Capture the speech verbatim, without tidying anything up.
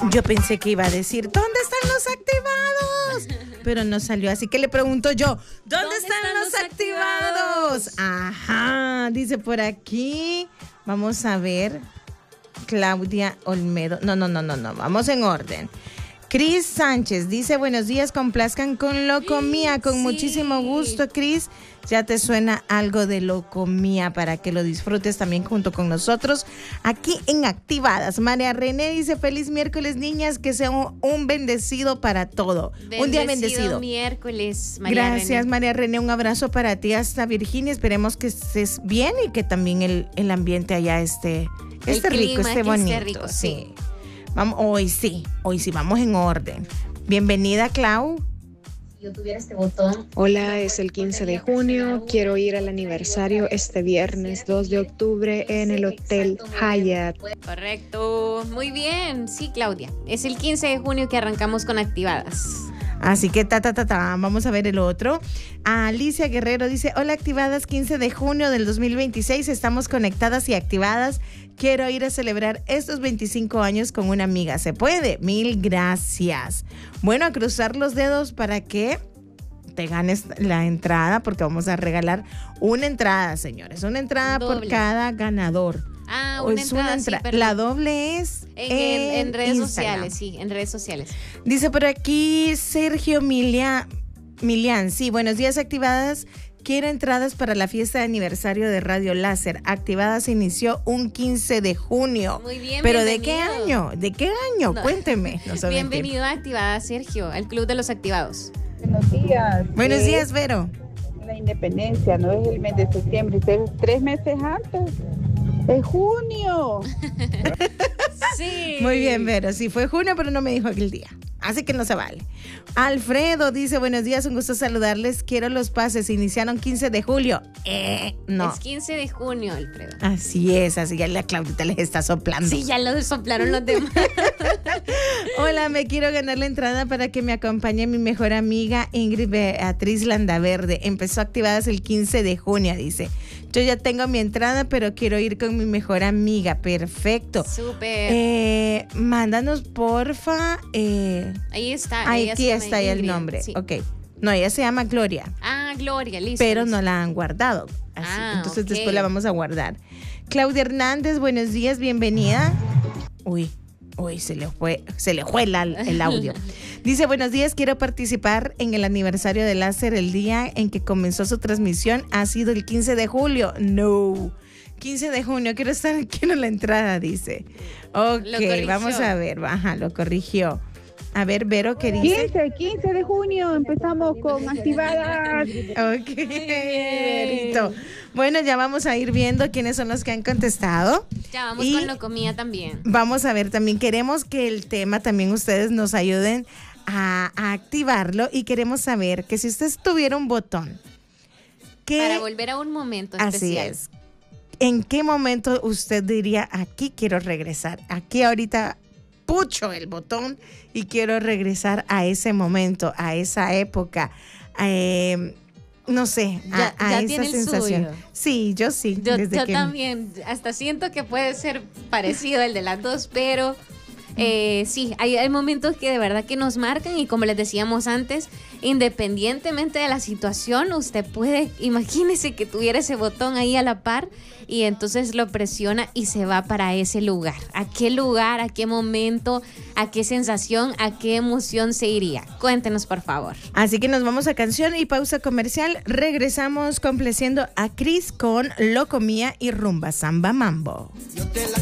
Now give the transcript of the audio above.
Yo pensé que iba a decir, ¿dónde están los activados? Pero no salió, así que le pregunto yo, ¿dónde, ¿Dónde están, están los, los activados? activados? Ajá, dice por aquí, vamos a ver, Claudia Olmedo, no, no, no, no, no, vamos en orden. Cris Sánchez dice, buenos días, complazcan con Locomía, con sí. muchísimo gusto, Cris. Ya te suena algo de Locomía para que lo disfrutes también junto con nosotros aquí en Activadas. María René dice, feliz miércoles, niñas, que sea un, un bendecido para todo. Bendecido un día bendecido. miércoles, María Gracias, René. María René, un abrazo para ti hasta Virginia. Esperemos que estés bien y que también el, el ambiente allá esté, esté el rico, clima, esté bonito. Esté rico, sí. sí. Vamos, hoy sí, hoy sí, vamos en orden. Bienvenida, Clau. Yo tuviera este botón. Hola, es el quince de junio. Quiero ir al aniversario este viernes dos de octubre en el Hotel Hyatt. Correcto. Muy bien. Sí, Claudia. Es el quince de junio que arrancamos con Activadas. Así que ta, ta, ta, ta. Vamos a ver el otro. Alicia Guerrero dice, hola, Activadas, quince de junio del dos mil veintiséis. Estamos conectadas y activadas. Quiero ir a celebrar estos veinticinco años con una amiga. ¿Se puede? Mil gracias. Bueno, a cruzar los dedos para que te ganes la entrada, porque vamos a regalar una entrada, señores. Una entrada doble por cada ganador. Ah, una es entrada, una entra- sí, La doble es en, en, en redes Instagram. sociales, sí, en redes sociales. Dice por aquí Sergio Milia, Milian, sí, buenos días, Activadas. Quiero entradas para la fiesta de aniversario de Radio Láser. Activadas inició un quince de junio. Muy bien, ¿Pero bienvenido. de qué año? ¿De qué año? No. Cuénteme. No sabe Bienvenido a Activadas, Sergio, al Club de los Activados. Buenos días. Buenos Eh, días, Vero. La independencia no es el mes de septiembre, es tres meses antes. Es junio. Sí. Muy bien, Vero. Sí, fue junio, pero no me dijo aquel día. Así que no se vale. Alfredo dice, buenos días, un gusto saludarles. Quiero los pases. Iniciaron quince de julio. Eh, no. Es quince de junio, Alfredo. Así es, así ya la Claudita les está soplando. Sí, ya lo soplaron los demás. Hola, me quiero ganar la entrada para que me acompañe mi mejor amiga Ingrid Beatriz Landaverde. Empezó Activadas el quince de junio, dice. Yo ya tengo mi entrada, pero quiero ir con mi mejor amiga. Perfecto. Súper. Eh, mándanos, porfa. Eh, Ahí está. Ahí ella aquí se llama está ya el Ingrid, nombre. sí. Ok. No, ella se llama Gloria. Ah, Gloria, listo. Pero listo. no la han guardado. Así. Ah, Entonces ok. después la vamos a guardar. Claudia Hernández, buenos días, bienvenida. Uy, uy, se le fue, se le fue el, el audio. Dice, buenos días, quiero participar en el aniversario de Láser. El día en que comenzó su transmisión ha sido el quince de julio. No, quince de junio, quiero estar, quiero la entrada, dice. Ok, vamos a ver, ajá, lo corrigió. A ver, Vero, ¿qué dice? quince, quince de junio empezamos con Activadas. Ok, Verito. Bueno, ya vamos a ir viendo quiénes son los que han contestado. Ya vamos Y con Locomía también. Vamos a ver, también queremos que el tema, también ustedes nos ayuden a, a activarlo y queremos saber que si usted tuviera un botón, ¿qué, Para volver a un momento así especial. es, ¿en qué momento usted diría, aquí quiero regresar? Aquí ahorita pucho el botón y quiero regresar a ese momento, a esa época, eh, no sé, Ya- a, a ya esa tiene el sensación. suyo. Sí, yo sí. Yo, desde yo que- también, hasta siento que puede ser parecido al de las dos, pero eh, sí, hay, hay momentos que de verdad que nos marcan y como les decíamos antes, independientemente de la situación, usted puede, imagínese que tuviera ese botón ahí a la par y entonces lo presiona y se va para ese lugar. ¿A qué lugar, a qué momento, a qué sensación, a qué emoción se iría? Cuéntenos, por favor. Así que nos vamos a canción y pausa comercial. Regresamos complaciendo a Cris con Locomía y Rumba Samba Mambo. Yo te la